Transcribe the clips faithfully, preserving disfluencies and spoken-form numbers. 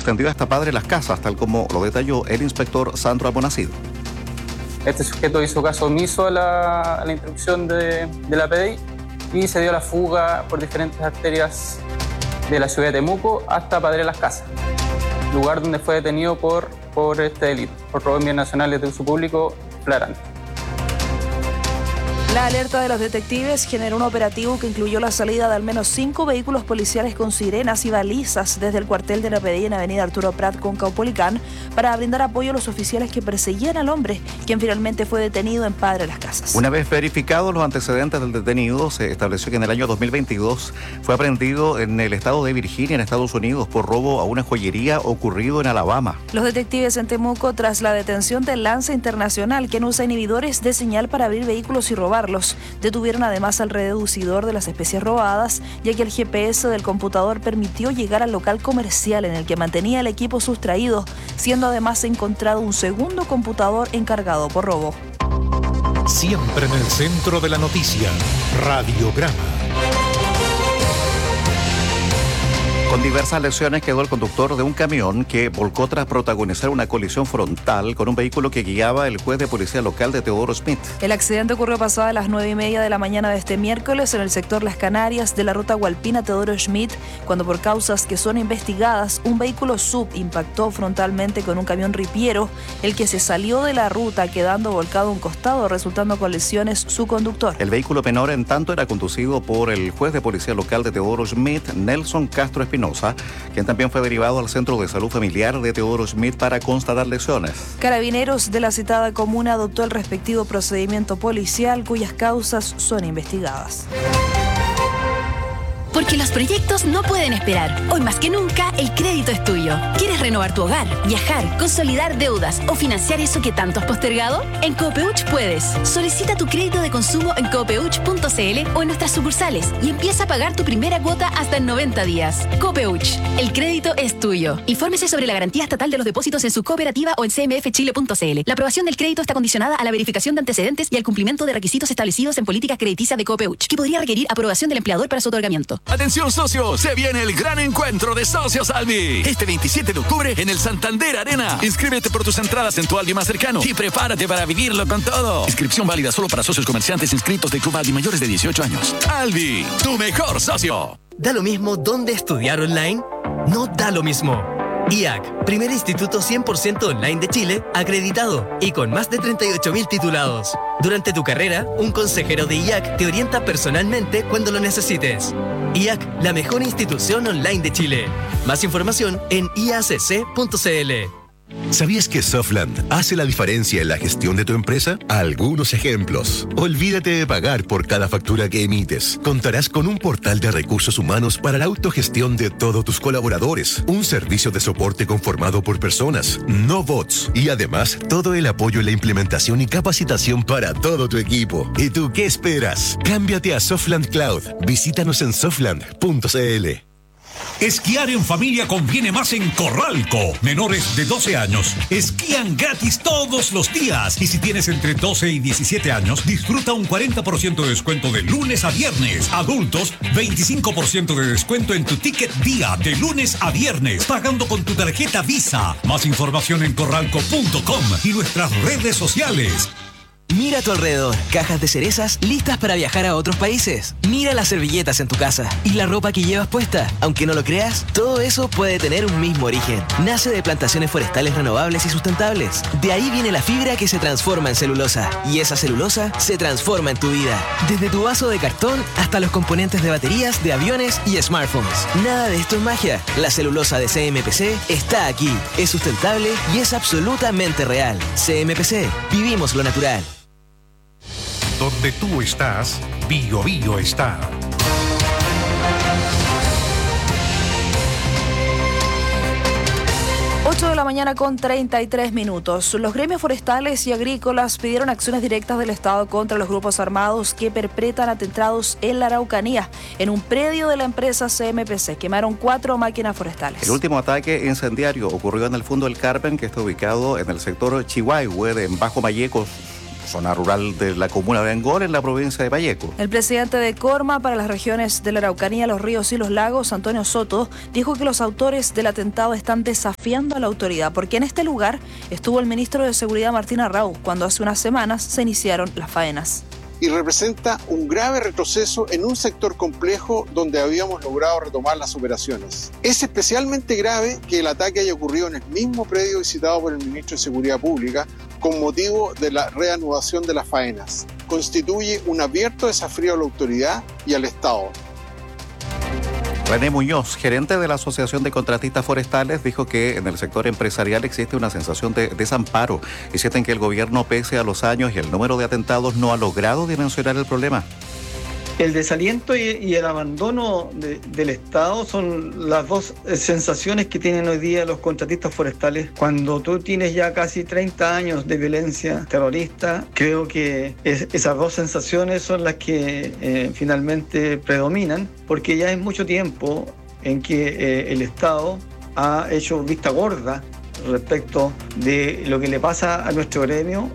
extendió hasta Padre Las Casas, tal como lo detalló el inspector Sandro Almonacid. Este sujeto hizo caso omiso a la, a la instrucción de, de la P D I y se dio la fuga por diferentes arterias de la ciudad de Temuco hasta Padre Las Casas, lugar donde fue detenido por, por este delito, por robo en bienes nacionales de uso público flagrante. La alerta de los detectives generó un operativo que incluyó la salida de al menos cinco vehículos policiales con sirenas y balizas desde el cuartel de la P D I en Avenida Arturo Prat con Caupolicán para brindar apoyo a los oficiales que perseguían al hombre, quien finalmente fue detenido en Padre Las Casas. Una vez verificados los antecedentes del detenido, se estableció que en el año dos mil veintidós fue aprendido en el estado de Virginia, en Estados Unidos, por robo a una joyería ocurrido en Alabama. Los detectives en Temuco, tras la detención del Lanza Internacional, quien usa inhibidores de señal para abrir vehículos y robar, detuvieron además al reducidor de las especies robadas, ya que el G P S del computador permitió llegar al local comercial en el que mantenía el equipo sustraído, siendo además encontrado un segundo computador encargado por robo. Siempre en el centro de la noticia, Radiograma. Con diversas lesiones quedó el conductor de un camión que volcó tras protagonizar una colisión frontal con un vehículo que guiaba el juez de policía local de Teodoro Smith. El accidente ocurrió pasada las nueve y media de la mañana de este miércoles en el sector Las Canarias de la ruta Hualpina Teodoro Smith, cuando por causas que son investigadas, un vehículo sub impactó frontalmente con un camión ripiero, el que se salió de la ruta quedando volcado a un costado, resultando con lesiones su conductor. El vehículo menor, en tanto, era conducido por el juez de policía local de Teodoro Smith, Nelson Castro Espinosa, quien también fue derivado al Centro de Salud Familiar de Teodoro Smith para constatar lesiones. Carabineros de la citada comuna adoptó el respectivo procedimiento policial, cuyas causas son investigadas. Porque los proyectos no pueden esperar. Hoy más que nunca, el crédito es tuyo. ¿Quieres renovar tu hogar, viajar, consolidar deudas o financiar eso que tanto has postergado? En Copeuch puedes. Solicita tu crédito de consumo en copeuch punto c l o en nuestras sucursales y empieza a pagar tu primera cuota hasta en noventa días. Copeuch, el crédito es tuyo. Infórmese sobre la garantía estatal de los depósitos en su cooperativa o en c m f chile punto c l. La aprobación del crédito está condicionada a la verificación de antecedentes y al cumplimiento de requisitos establecidos en políticas crediticias de Copeuch, que podría requerir aprobación del empleador para su otorgamiento. Atención socios, se viene el gran encuentro de socios Albi. Este veintisiete de octubre en el Santander Arena. Inscríbete por tus entradas en tu Albi más cercano y prepárate para vivirlo con todo. Inscripción válida solo para socios comerciantes inscritos de Club Albi mayores de dieciocho años. Albi, tu mejor socio. ¿Da lo mismo dónde estudiar online? No da lo mismo. I A C, primer instituto cien por ciento online de Chile, acreditado y con más de treinta y ocho mil titulados. Durante tu carrera, un consejero de I A C te orienta personalmente cuando lo necesites. I A C, la mejor institución online de Chile. Más información en i a c c punto c l. ¿Sabías que Softland hace la diferencia en la gestión de tu empresa? Algunos ejemplos. Olvídate de pagar por cada factura que emites. Contarás con un portal de recursos humanos para la autogestión de todos tus colaboradores. Un servicio de soporte conformado por personas, no bots. Y además, todo el apoyo en la implementación y capacitación para todo tu equipo. ¿Y tú qué esperas? Cámbiate a Softland Cloud. Visítanos en softland punto c l. Esquiar en familia conviene más en Corralco. Menores de doce años esquían gratis todos los días. Y si tienes entre doce y diecisiete años, disfruta un cuarenta por ciento de descuento de lunes a viernes. Adultos, veinticinco por ciento de descuento en tu ticket día de lunes a viernes, pagando con tu tarjeta Visa. Más información en corralco punto com y nuestras redes sociales. Mira a tu alrededor, cajas de cerezas listas para viajar a otros países. Mira las servilletas en tu casa y la ropa que llevas puesta. Aunque no lo creas, todo eso puede tener un mismo origen. Nace de plantaciones forestales renovables y sustentables. De ahí viene la fibra que se transforma en celulosa. Y esa celulosa se transforma en tu vida. Desde tu vaso de cartón hasta los componentes de baterías, de aviones y smartphones. Nada de esto es magia. La celulosa de C M P C está aquí. Es sustentable y es absolutamente real. C M P C. Vivimos lo natural. Donde tú estás, Bio Bio está. ocho de la mañana con treinta y tres minutos. Los gremios forestales y agrícolas pidieron acciones directas del Estado contra los grupos armados que perpetran atentados en la Araucanía. En un predio de la empresa C M P C quemaron cuatro máquinas forestales. El último ataque incendiario ocurrió en el Fondo del Carmen, que está ubicado en el sector Chihuahue de Bajo Malleco, zona rural de la comuna de Angol, en la provincia de Malleco. El presidente de Corma para las regiones de la Araucanía, los ríos y los lagos, Antonio Soto, dijo que los autores del atentado están desafiando a la autoridad, porque en este lugar estuvo el ministro de Seguridad Martín Arrau cuando hace unas semanas se iniciaron las faenas. Y representa un grave retroceso en un sector complejo donde habíamos logrado retomar las operaciones. Es especialmente grave que el ataque haya ocurrido en el mismo predio visitado por el ministro de Seguridad Pública con motivo de la reanudación de las faenas. Constituye un abierto desafío a la autoridad y al Estado. René Muñoz, gerente de la Asociación de Contratistas Forestales, dijo que en el sector empresarial existe una sensación de desamparo y sienten que el gobierno, pese a los años y el número de atentados, no ha logrado dimensionar el problema. El desaliento y, y el abandono de, del Estado son las dos sensaciones que tienen hoy día los contratistas forestales. Cuando tú tienes ya casi treinta años de violencia terrorista, creo que es, esas dos sensaciones son las que eh, finalmente predominan, porque ya es mucho tiempo en que eh, el Estado ha hecho vista gorda respecto de lo que le pasa a nuestro gremio.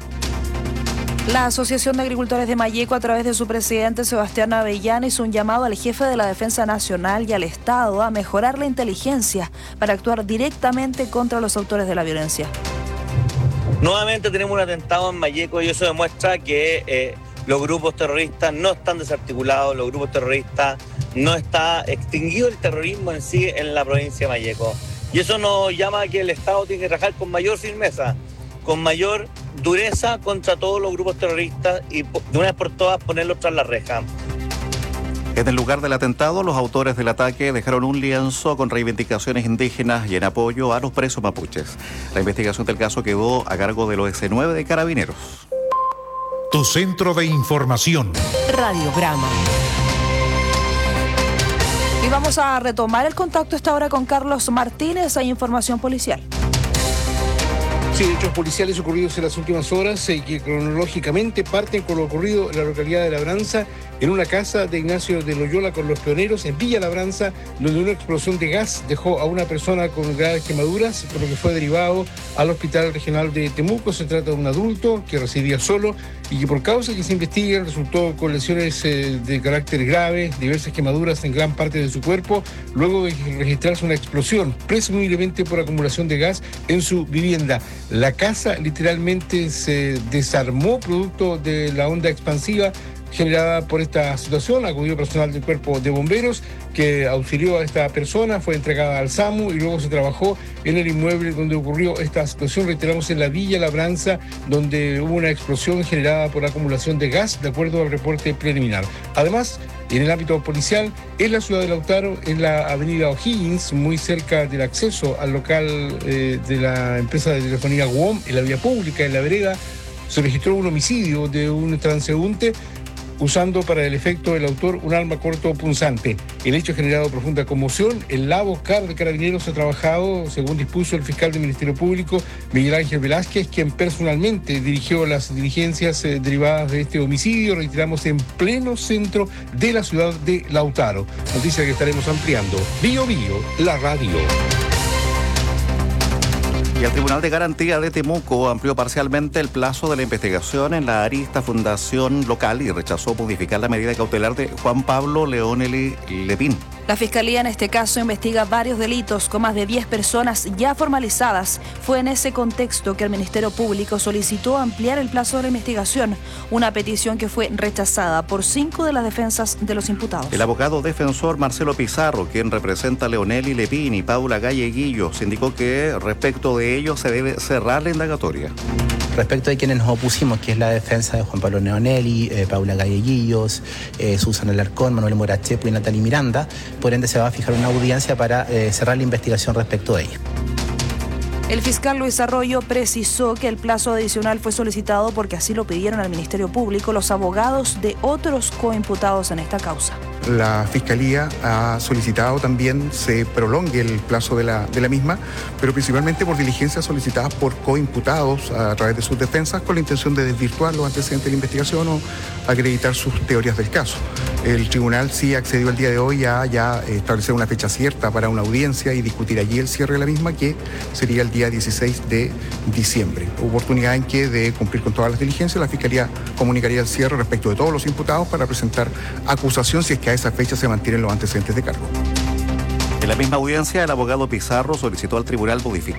La Asociación de Agricultores de Malleco, a través de su presidente Sebastián Avellana, hizo un llamado al jefe de la Defensa Nacional y al Estado a mejorar la inteligencia para actuar directamente contra los autores de la violencia. Nuevamente tenemos un atentado en Malleco y eso demuestra que eh, los grupos terroristas no están desarticulados, los grupos terroristas no está extinguido el terrorismo en sí en la provincia de Malleco. Y eso nos llama a que el Estado tiene que trabajar con mayor firmeza, con mayor dureza contra todos los grupos terroristas y de una vez por todas ponerlos tras la reja. En el lugar del atentado, los autores del ataque dejaron un lienzo con reivindicaciones indígenas y en apoyo a los presos mapuches. La investigación del caso quedó a cargo del O S nueve de Carabineros. Tu centro de información. Radio Brahma. Y vamos a retomar el contacto esta hora con Carlos Martínez. Hay información policial. Sí, hechos policiales ocurridos en las últimas horas y eh, que cronológicamente parten con lo ocurrido en la localidad de Labranza, en una casa de Ignacio de Loyola con los Pioneros, en Villa Labranza, donde una explosión de gas dejó a una persona con graves quemaduras, por lo que fue derivado al Hospital Regional de Temuco. Se trata de un adulto que residía solo y que por causa que se investiga resultó con lesiones eh, de carácter grave, diversas quemaduras en gran parte de su cuerpo, luego de registrarse una explosión, presumiblemente por acumulación de gas en su vivienda. La casa literalmente se desarmó producto de la onda expansiva generada por esta situación. Acudió personal del cuerpo de bomberos que auxilió a esta persona, fue entregada al SAMU y luego se trabajó en el inmueble donde ocurrió esta situación. Reiteramos, en la Villa Labranza, donde hubo una explosión generada por acumulación de gas, de acuerdo al reporte preliminar. Además, en el ámbito policial, en la ciudad de Lautaro, en la avenida O'Higgins, muy cerca del acceso al local eh, de la empresa de telefonía W O M, en la vía pública, en la vereda, se registró un homicidio de un transeúnte usando para el efecto del autor un arma corto punzante. El hecho ha generado profunda conmoción. En la Boscar de Carabineros ha trabajado, según dispuso el fiscal del Ministerio Público, Miguel Ángel Velázquez, quien personalmente dirigió las diligencias eh, derivadas de este homicidio. Reiteramos, en pleno centro de la ciudad de Lautaro. Noticia que estaremos ampliando. Bio Bio, la radio. Y el Tribunal de Garantía de Temuco amplió parcialmente el plazo de la investigación en la arista fundación local y rechazó modificar la medida cautelar de Juan Pablo Leonelli Levin. La Fiscalía en este caso investiga varios delitos con más de diez personas ya formalizadas. Fue en ese contexto que el Ministerio Público solicitó ampliar el plazo de la investigación, una petición que fue rechazada por cinco de las defensas de los imputados. El abogado defensor Marcelo Pizarro, quien representa a Leonelli Levin y Paula Galleguillos, indicó que respecto de ellos se debe cerrar la indagatoria. Respecto de quienes nos opusimos, que es la defensa de Juan Pablo Leonelli, eh, Paula Galleguillos, eh, Susana Alarcón, Manuel Morachepo y Natalie Miranda, por ende se va a fijar una audiencia para eh, cerrar la investigación respecto de ellos. El fiscal Luis Arroyo precisó que el plazo adicional fue solicitado porque así lo pidieron al Ministerio Público los abogados de otros coimputados en esta causa. La Fiscalía ha solicitado también se prolongue el plazo de la, de la misma, pero principalmente por diligencias solicitadas por coimputados a través de sus defensas con la intención de desvirtuar los antecedentes de la investigación o acreditar sus teorías del caso. El tribunal sí accedió el día de hoy a ya establecer una fecha cierta para una audiencia y discutir allí el cierre de la misma, que sería el día dieciséis de diciembre. Oportunidad en que, de cumplir con todas las diligencias, la Fiscalía comunicaría el cierre respecto de todos los imputados para presentar acusación si es que a esa fecha se mantienen los antecedentes de cargo. En la misma audiencia, el abogado Pizarro solicitó al tribunal modificar